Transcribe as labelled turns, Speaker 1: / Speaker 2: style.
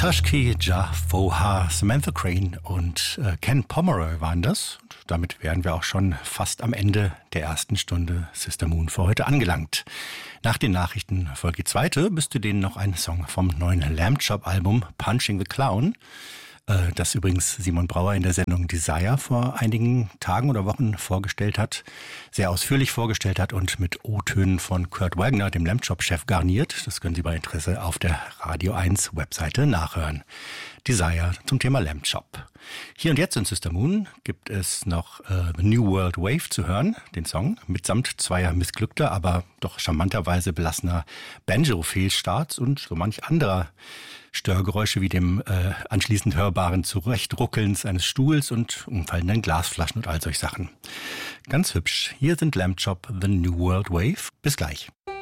Speaker 1: Tushki, Ja Foha, Samantha Crane und Ken Pomeroy waren das. Und damit wären wir auch schon fast am Ende der ersten Stunde Sister Moon für heute angelangt. Nach den Nachrichten folgt die zweite, bis zu denen noch ein Song vom neuen Lamb Chop Album Punching the Clown, das übrigens Simon Brauer in der Sendung Desire vor einigen Tagen oder Wochen vorgestellt hat, sehr ausführlich vorgestellt hat und mit O-Tönen von Kurt Wagner, dem Lamb Chop-Chef, garniert. Das können Sie bei Interesse auf der Radio 1 Webseite nachhören. Desire zum Thema Lamb Chop. Hier und jetzt in Sister Moon gibt es noch The New World Wave zu hören, den Song, mitsamt zweier missglückter, aber doch charmanterweise belassener Banjo-Fehlstarts und so manch anderer Störgeräusche wie dem anschließend hörbaren Zurechtruckelns eines Stuhls und umfallenden Glasflaschen und all solch Sachen. Ganz hübsch. Hier sind Lamb Chop, The New World Wave. Bis gleich.